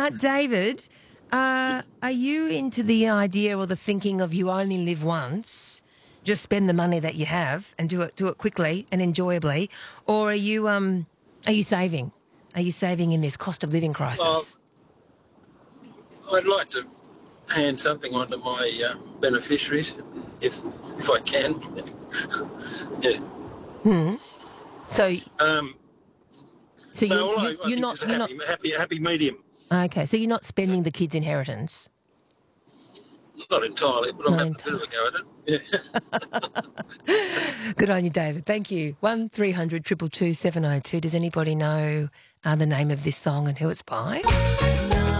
David, are you into the idea or the thinking of you only live once, just spend the money that you have and do it quickly and enjoyably, or are you saving? Are you saving in this cost of living Well, crisis? I'd like to hand something on to my beneficiaries, if I can. Yeah. So, so No, well, I you're think not it's a happy medium. okay. So you're not spending the kids' inheritance. Not entirely, but I'm Not having a bit of a go at it. Yeah. Good on you, David. Thank you. 1300 222 702. Does anybody know the name of this song and who it's by?